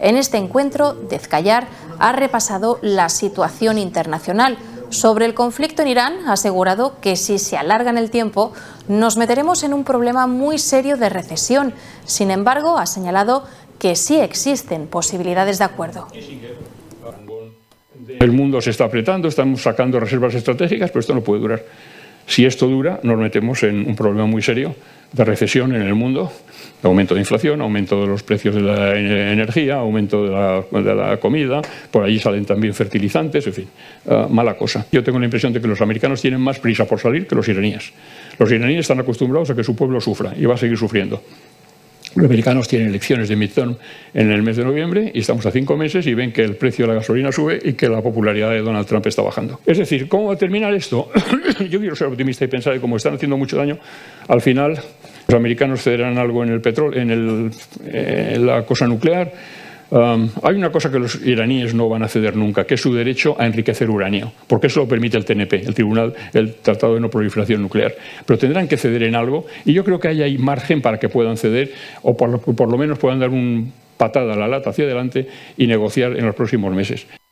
En este encuentro, Dezkayar ha repasado la situación internacional. Sobre el conflicto en Irán, ha asegurado que si se alarga en el tiempo, nos meteremos en un problema muy serio de recesión. Sin embargo, ha señalado que sí existen posibilidades de acuerdo. El mundo se está apretando, estamos sacando reservas estratégicas, pero esto no puede durar. Si esto dura, nos metemos en un problema muy serio de recesión en el mundo, de aumento de inflación, aumento de los precios de la energía, aumento de la comida, por allí salen también fertilizantes, en fin, mala cosa. Yo tengo la impresión de que los americanos tienen más prisa por salir que los iraníes. Los iraníes están acostumbrados a que su pueblo sufra y va a seguir sufriendo. Los americanos tienen elecciones de midterm en el mes de noviembre y estamos a 5 meses y ven que el precio de la gasolina sube y que la popularidad de Donald Trump está bajando. Es decir, ¿cómo va a terminar esto? Yo quiero ser optimista y pensar que como están haciendo mucho daño, al final los americanos cederán algo en el petróleo, en la cosa nuclear. Hay una cosa que los iraníes no van a ceder nunca, que es su derecho a enriquecer uranio, porque eso lo permite el TNP, el Tratado de No Proliferación Nuclear. Pero tendrán que ceder en algo y yo creo que hay margen para que puedan ceder o por lo menos puedan dar una patada a la lata hacia adelante y negociar en los próximos meses.